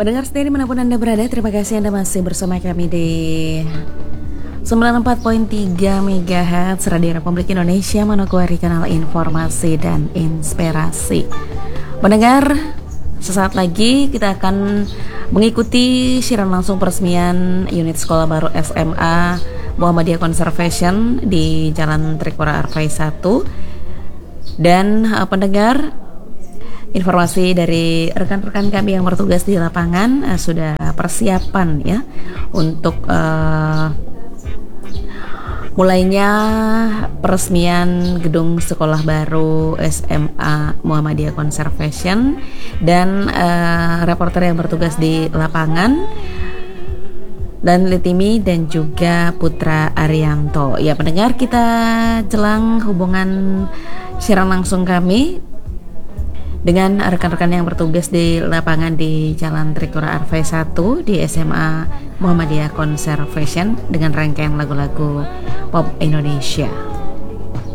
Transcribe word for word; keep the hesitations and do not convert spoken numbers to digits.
Pendengar setia dimanapun Anda berada, terima kasih Anda masih bersama kami di sembilan puluh empat koma tiga megahertz Radio Republik Indonesia, Manokwari, kanal informasi dan inspirasi. Pendengar, sesaat lagi kita akan mengikuti siaran langsung peresmian unit sekolah baru S M A Muhammadiyah Conservation di Jalan Trikora Arfai satu. Dan uh, pendengar, informasi dari rekan-rekan kami yang bertugas di lapangan uh, sudah persiapan ya untuk uh, mulainya peresmian gedung sekolah baru S M A Muhammadiyah Conservation. Dan uh, reporter yang bertugas di lapangan dan Litimi dan juga Putra Arianto. Ya pendengar, kita jelang hubungan siaran langsung kami dengan rekan-rekan yang bertugas di lapangan di Jalan Trikora Arfai satu di S M A Muhammadiyah Conservation dengan rangkaian lagu-lagu pop Indonesia.